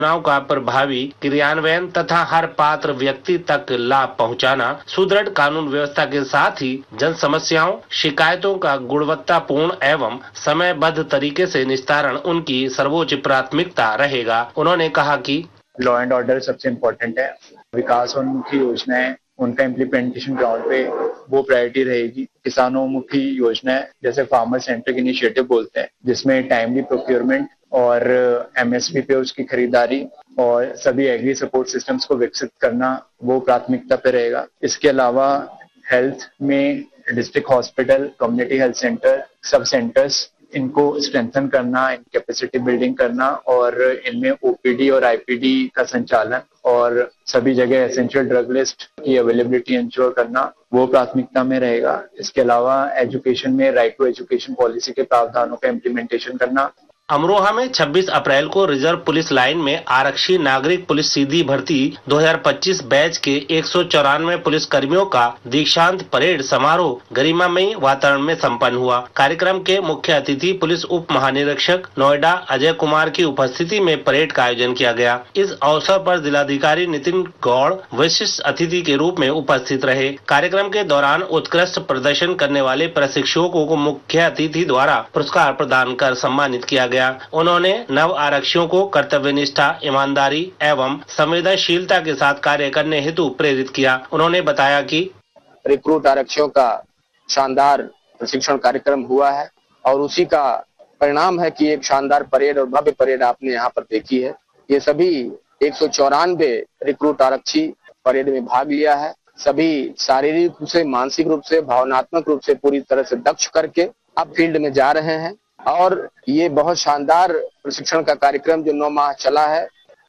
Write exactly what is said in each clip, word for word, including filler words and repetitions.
योजनाओं का प्रभावी क्रियान्वयन तथा हर पात्र व्यक्ति तक लाभ पहुंचाना, सुदृढ़ कानून व्यवस्था के साथ ही जन समस्याओं, शिकायतों का गुणवत्तापूर्ण एवं समयबद्ध तरीके से निस्तारण उनकी सर्वोच्च प्राथमिकता रहेगा। उन्होंने कहा कि लॉ एंड ऑर्डर सबसे इम्पोर्टेंट है। विकासोन्मुखी योजनाएं, उनका इम्प्लीमेंटेशन ग्राउंड पे वो प्रायोरिटी रहेगी। किसानोन्मुखी योजनाएं जैसे फार्मर सेंट्रिक इनिशिएटिव बोलते हैं, जिसमें टाइमली प्रोक्योरमेंट और एमएसपी पे उसकी खरीदारी और सभी एग्री सपोर्ट सिस्टम्स को विकसित करना, वो प्राथमिकता पे रहेगा। इसके अलावा हेल्थ में district hospital, community health centre, सब सेंटर्स, इनको स्ट्रेंथन करना, इन कैपेसिटी बिल्डिंग करना और इनमें ओपीडी और आईपीडी का संचालन और सभी जगह एसेंशियल ड्रग लिस्ट की अवेलेबिलिटी इंश्योर करना, वो प्राथमिकता में रहेगा। इसके अलावा एजुकेशन में राइट टू एजुकेशन पॉलिसी के प्रावधानों का इम्प्लीमेंटेशन करना। अमरोहा में छब्बीस अप्रैल को रिजर्व पुलिस लाइन में आरक्षी नागरिक पुलिस सीधी भर्ती दो हज़ार पच्चीस बैच के एक सौ चौरानवे पुलिस कर्मियों का दीक्षांत परेड समारोह गरिमामयी वातावरण में संपन्न हुआ। कार्यक्रम के मुख्य अतिथि पुलिस उप महानिरीक्षक नोएडा अजय कुमार की उपस्थिति में परेड का आयोजन किया गया। इस अवसर पर जिलाधिकारी नितिन गौड़ विशिष्ट अतिथि के रूप में उपस्थित रहे। कार्यक्रम के दौरान उत्कृष्ट प्रदर्शन करने वाले प्रशिक्षुओं को मुख्य अतिथि द्वारा पुरस्कार प्रदान कर सम्मानित किया गया। उन्होंने नव आरक्षियों को कर्तव्य निष्ठा, ईमानदारी एवं संवेदनशीलता के साथ कार्य करने हेतु प्रेरित किया। उन्होंने बताया कि रिक्रूट आरक्षियों का शानदार प्रशिक्षण कार्यक्रम हुआ है और उसी का परिणाम है कि एक शानदार परेड और भव्य परेड आपने यहाँ पर देखी है। ये सभी एक सौ चौरानवे रिक्रूट आरक्षी परेड में भाग लिया है। सभी शारीरिक रूप से, मानसिक रूप से, भावनात्मक रूप से पूरी तरह से दक्ष करके अब फील्ड में जा रहे हैं और ये बहुत शानदार प्रशिक्षण का कार्यक्रम जो नौ माह चला है।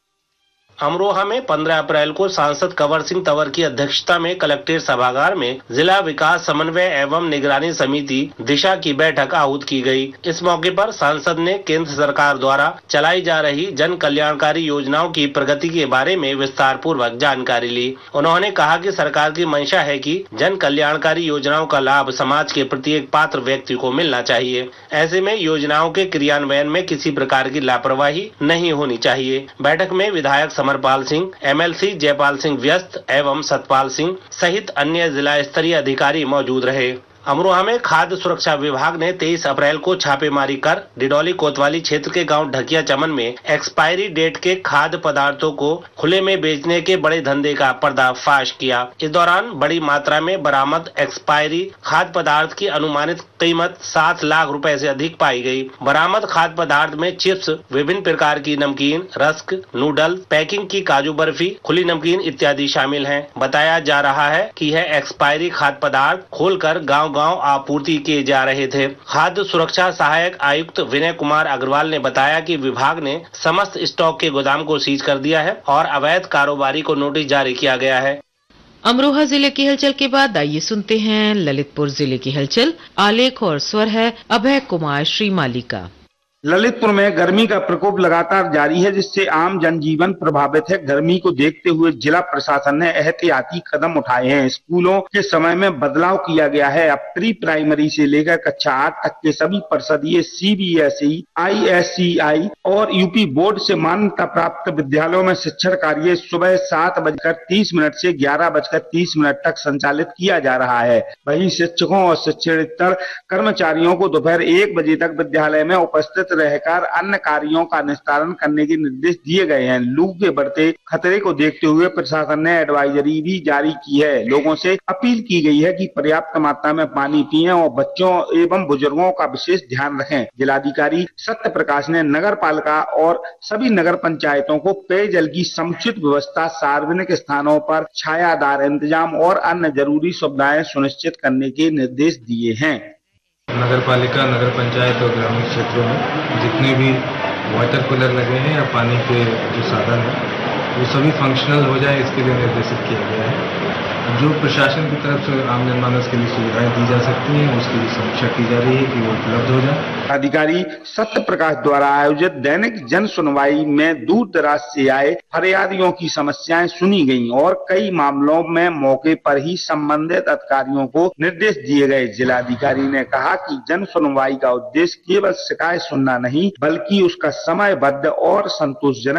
अमरोहा में पंद्रह अप्रैल को सांसद कंवर सिंह तंवर की अध्यक्षता में कलेक्ट्रेट सभागार में जिला विकास समन्वय एवं निगरानी समिति दिशा की बैठक आहूत की गई। इस मौके पर सांसद ने केंद्र सरकार द्वारा चलाई जा रही जन कल्याणकारी योजनाओं की प्रगति के बारे में विस्तार पूर्वक जानकारी ली। उन्होंने कहा कि सरकार की मंशा है कि जन कल्याणकारी योजनाओं का लाभ समाज के प्रत्येक पात्र व्यक्ति को मिलना चाहिए। ऐसे में योजनाओं के क्रियान्वयन में किसी प्रकार की लापरवाही नहीं होनी चाहिए। बैठक में विधायक समरपाल सिंह, एमएलसी जयपाल सिंह व्यस्त एवं सतपाल सिंह सहित अन्य जिला स्तरीय अधिकारी मौजूद रहे। अमरोहा में खाद्य सुरक्षा विभाग ने तेईस अप्रैल को छापेमारी कर डिडौली कोतवाली क्षेत्र के गांव ढकिया चमन में एक्सपायरी डेट के खाद्य पदार्थों को खुले में बेचने के बड़े धंधे का पर्दाफाश किया। इस दौरान बड़ी मात्रा में बरामद एक्सपायरी खाद्य पदार्थ की अनुमानित कीमत सात लाख रुपए से अधिक पाई गई। बरामद खाद्य पदार्थ में चिप्स, विभिन्न प्रकार की नमकीन, रस्क, नूडल, पैकिंग की काजू बर्फी, खुली नमकीन इत्यादि शामिल हैं। बताया जा रहा है कि यह एक्सपायरी खाद्य पदार्थ खोलकर गाँव गांव आपूर्ति किए जा रहे थे। खाद्य सुरक्षा सहायक आयुक्त विनय कुमार अग्रवाल ने बताया कि विभाग ने समस्त स्टॉक के गोदाम को सीज कर दिया है और अवैध कारोबारी को नोटिस जारी किया गया है। अमरोहा जिले की हलचल के बाद आइए सुनते हैं ललितपुर जिले की हलचल। आलेख और स्वर है अभय कुमार श्रीमाली का। ललितपुर में गर्मी का प्रकोप लगातार जारी है, जिससे आम जनजीवन प्रभावित है। गर्मी को देखते हुए जिला प्रशासन ने एहतियाती कदम उठाए हैं। स्कूलों के समय में बदलाव किया गया है। अब प्री प्राइमरी से लेकर कक्षा आठ तक के सभी परिषदीय सीबीएसई, आईएससीआई और यूपी बोर्ड से मान्यता प्राप्त विद्यालयों में शिक्षण कार्य सुबह सात बजकर तीस मिनट से ग्यारह बजकर तीस मिनट तक संचालित किया जा रहा है। वहीं शिक्षकों और शिक्षणेतर कर्मचारियों को दोपहर एक बजे तक विद्यालय में उपस्थित रहकर अन्य कार्यों का निस्तारण करने के निर्देश दिए गए हैं। लू के बढ़ते खतरे को देखते हुए प्रशासन ने एडवाइजरी भी जारी की है। लोगों से अपील की गई है कि पर्याप्त मात्रा में पानी पिएं और बच्चों एवं बुजुर्गों का विशेष ध्यान रखें। जिलाधिकारी सत्य प्रकाश ने नगर पालिका और सभी नगर पंचायतों को पेयजल की समुचित व्यवस्था, सार्वजनिक स्थानों पर छायादार इंतजाम और अन्य जरूरी सुविधाएं सुनिश्चित करने के निर्देश दिए हैं। नगर पालिका, नगर पंचायत और ग्रामीण क्षेत्रों में जितने भी वाटर कूलर लगे हैं या पानी के जो साधन हैं वो सभी फंक्शनल हो जाए, इसके लिए निर्देशित किया गया है। जो प्रशासन की तरफ से आम जनमानस के लिए सुविधाएं दी जा सकती हैं उसकी भी समीक्षा की जा रही है कि वो उपलब्ध हो जाए। अधिकारी सत्य प्रकाश द्वारा आयोजित दैनिक जन सुनवाई में दूर दराज से आए फरियादियों की समस्याएं सुनी गईं और कई मामलों में मौके पर ही संबंधित अधिकारियों को निर्देश दिए गए। जिलाधिकारी ने कहा कि जन सुनवाई का उद्देश्य केवल शिकायत सुनना नहीं बल्कि उसका समयबद्ध और संतोषजनक